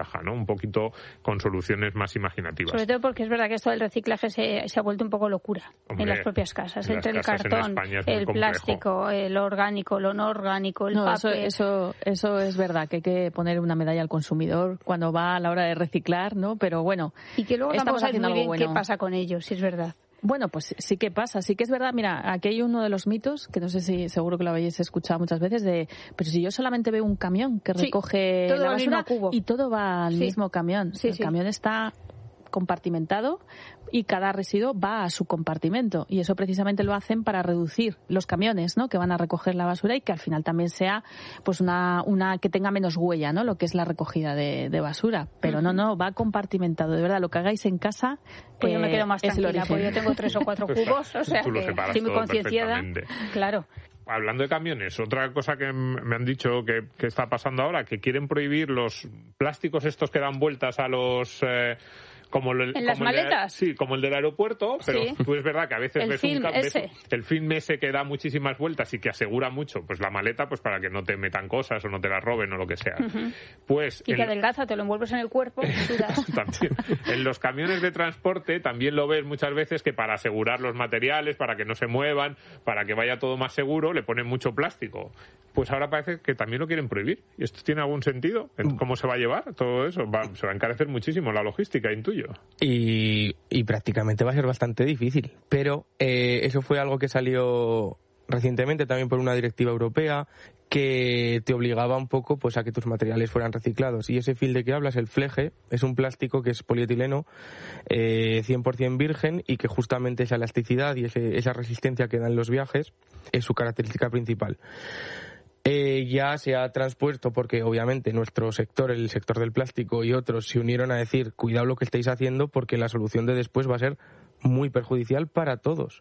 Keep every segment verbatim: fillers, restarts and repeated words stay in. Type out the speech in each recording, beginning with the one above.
caja, ¿no? Un poquito con soluciones más imaginativas. Sobre todo porque es verdad que esto del reciclaje se, se ha vuelto un poco locura. Hombre, en las propias casas, entre el cartón, el plástico, el orgánico, lo no orgánico, el no, papel. Eso, eso, eso es verdad, que hay que poner una medalla al consumidor cuando va a la hora de reciclar, ¿no? Pero bueno, y que luego estamos tampoco haciendo muy algo bien bueno. qué pasa con ellos, si es verdad. Bueno, pues sí que pasa, sí que es verdad. Mira, aquí hay uno de los mitos, que no sé si seguro que lo habéis escuchado muchas veces, de, pero si yo solamente veo un camión que recoge sí, la basura cubo. y todo va al sí. mismo camión. Sí, el sí. camión está compartimentado y cada residuo va a su compartimento, y eso precisamente lo hacen para reducir los camiones, ¿no?, que van a recoger la basura, y que al final también sea pues una una que tenga menos huella, ¿no?, lo que es la recogida de, de basura. Pero uh-huh. no, no, va compartimentado. De verdad, lo que hagáis en casa, pues eh, yo me quedo más tranquila, porque yo tengo tres o cuatro cubos, o sea tú que estoy muy concienciada. Claro. Hablando de camiones, otra cosa que me han dicho que, que está pasando ahora, que quieren prohibir los plásticos estos que dan vueltas a los... Eh, como el, ¿En como las el maletas? De, sí, como el del aeropuerto, pero sí. tú es verdad que a veces el ves film un ese. ves, el film ese que da muchísimas vueltas y que asegura mucho, pues la maleta, pues para que no te metan cosas o no te las roben o lo que sea. Uh-huh. Pues y en, que adelgaza, te lo envuelves en el cuerpo y sudas. También. En los camiones de transporte también lo ves muchas veces, que para asegurar los materiales, para que no se muevan, para que vaya todo más seguro, le ponen mucho plástico. Pues ahora parece que también lo quieren prohibir. ¿Y esto tiene algún sentido? ¿Cómo se va a llevar todo eso? Va, se va a encarecer muchísimo la logística, intuyo. Y, y prácticamente va a ser bastante difícil. Pero eh, eso fue algo que salió recientemente también por una directiva europea que te obligaba un poco pues a que tus materiales fueran reciclados. Y ese film de que hablas, el Flege, es un plástico que es polietileno eh, cien por ciento virgen, y que justamente esa elasticidad y ese, esa resistencia que dan los viajes es su característica principal. Eh, ya se ha transpuesto, porque obviamente nuestro sector, el sector del plástico y otros, se unieron a decir, cuidado lo que estáis haciendo, porque la solución de después va a ser muy perjudicial para todos.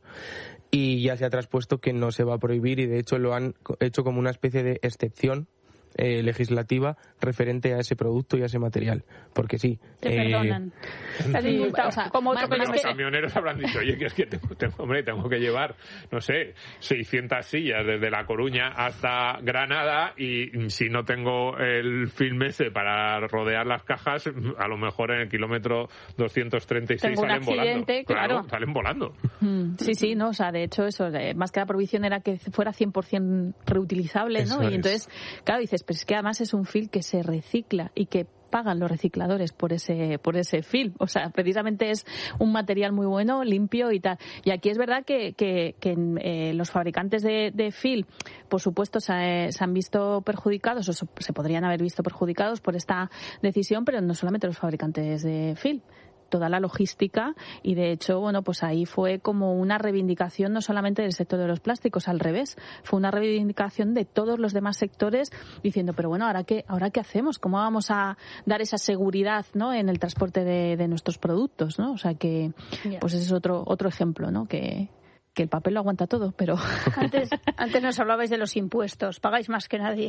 Y ya se ha transpuesto que no se va a prohibir, y de hecho lo han hecho como una especie de excepción eh, legislativa referente a ese producto y a ese material. Porque sí. Te eh, perdonan. Sí, o sea, como otro bueno, que los camioneros habrán dicho, oye, que es que tengo, tengo, hombre, tengo que llevar, no sé, seiscientas sillas desde La Coruña hasta Granada, y si no tengo el film ese para rodear las cajas, a lo mejor en el kilómetro doscientos treinta y seis tengo salen un accidente, volando. Claro, claro. salen volando. Sí, sí, no, o sea, de hecho eso, más que la prohibición era que fuera cien por ciento reutilizable, ¿no? Eso y entonces, es. claro, dices, pero es que además es un film que se recicla y que pagan los recicladores por ese por ese film. O sea, precisamente es un material muy bueno, limpio y tal. Y aquí es verdad que, que, que eh, los fabricantes de, de film, por supuesto, se, se han visto perjudicados, o se podrían haber visto perjudicados por esta decisión, pero no solamente los fabricantes de film, toda la logística. Y de hecho, bueno, pues ahí fue como una reivindicación no solamente del sector de los plásticos, al revés, fue una reivindicación de todos los demás sectores, diciendo, pero bueno, ¿ahora qué, ahora qué hacemos? ¿Cómo vamos a dar esa seguridad, ¿no?, en el transporte de, de nuestros productos, ¿no? O sea que, yeah. pues ese es otro otro ejemplo, ¿no?, que que el papel lo aguanta todo, pero... Antes, antes nos hablabais de los impuestos, pagáis más que nadie.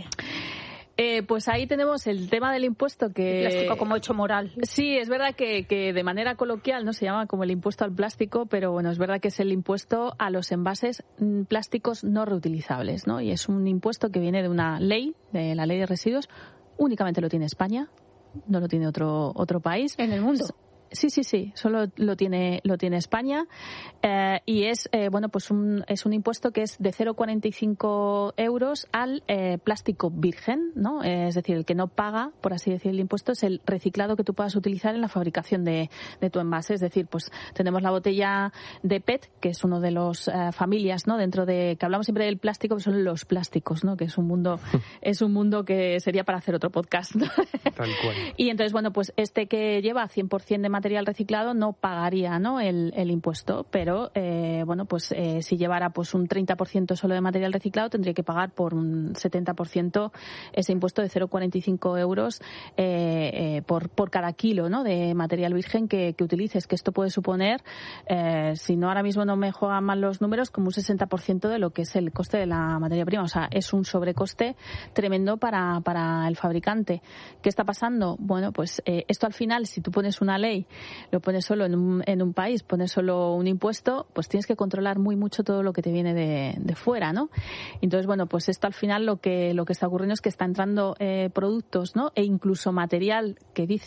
Eh, pues ahí tenemos el tema del impuesto que... El plástico como hecho moral. Sí, es verdad que, que de manera coloquial no se llama como el impuesto al plástico, pero bueno, es verdad que es el impuesto a los envases plásticos no reutilizables, ¿no? Y es un impuesto que viene de una ley, de la ley de residuos, únicamente lo tiene España, no lo tiene otro otro país. En el mundo. Sí, sí, sí, solo lo tiene lo tiene España, eh, y es eh, bueno pues un es un impuesto que es de cero coma cuarenta y cinco euros al eh, plástico virgen, ¿no? Eh, es decir, el que no paga, por así decir, el impuesto es el reciclado que tú puedas utilizar en la fabricación de, de tu envase. Es decir, pues tenemos la botella de P E T, que es uno de los eh, familias, ¿no? Dentro de que hablamos siempre del plástico, que son los plásticos, ¿no? Que es un mundo es un mundo que sería para hacer otro podcast, ¿no? Tal cual. Y entonces, bueno, pues este que lleva cien por ciento de material reciclado no pagaría, ¿no?, el, el impuesto, pero eh, bueno, pues eh, si llevara pues un treinta por ciento solo de material reciclado, tendría que pagar por un setenta por ciento ese impuesto de cero coma cuarenta y cinco euros eh, eh, por, por cada kilo, ¿no?, de material virgen que, que utilices, que esto puede suponer, eh, si no ahora mismo no me juegan mal los números, como un sesenta por ciento de lo que es el coste de la materia prima. O sea, es un sobrecoste tremendo para, para el fabricante. ¿Qué está pasando? Bueno, pues eh, esto al final, si tú pones una ley, lo pones solo en un, en un país, pones solo un impuesto, pues tienes que controlar muy mucho todo lo que te viene de, de fuera, ¿no? Entonces, bueno, pues esto al final lo que lo que está ocurriendo es que está entrando eh, productos, ¿no?, e incluso material que dice